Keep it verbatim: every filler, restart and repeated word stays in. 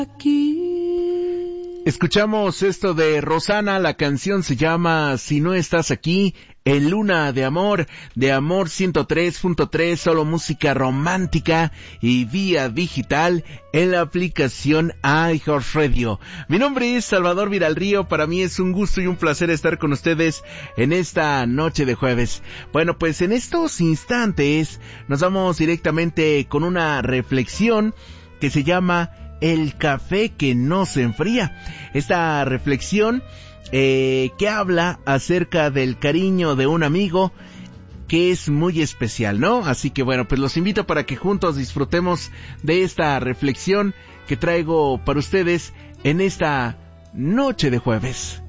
Escuchamos esto de Rosana, la canción se llama Si no estás aquí, en Luna de Amor, de Amor ciento tres punto tres, solo música romántica y vía digital en la aplicación iHeartRadio. Mi nombre es Salvador Viralrío, para mí es un gusto y un placer estar con ustedes en esta noche de jueves. Bueno, pues en estos instantes nos vamos directamente con una reflexión que se llama El café que no se enfría. Esta reflexión eh, que habla acerca del cariño de un amigo que es muy especial, ¿no? Así que bueno, pues los invito para que juntos disfrutemos de esta reflexión que traigo para ustedes en esta noche de jueves.